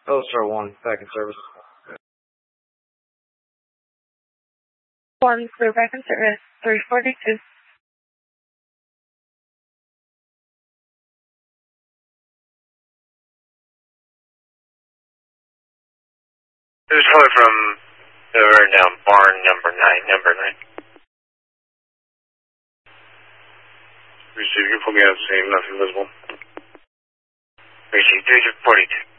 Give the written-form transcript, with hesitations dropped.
Oh, sir, 1, back in service. 1, clear back in service, 342. This is calling from over now, barn number 9. Receive, you can put me on the scene, nothing visible. Receive, 342.